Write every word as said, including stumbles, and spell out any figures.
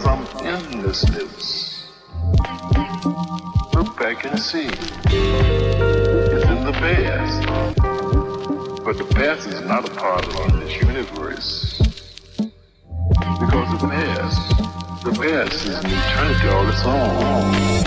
from endlessness. Look back and see. It's in the past. But the past is not a part of this universe. Because the past, the past is an eternity all its own.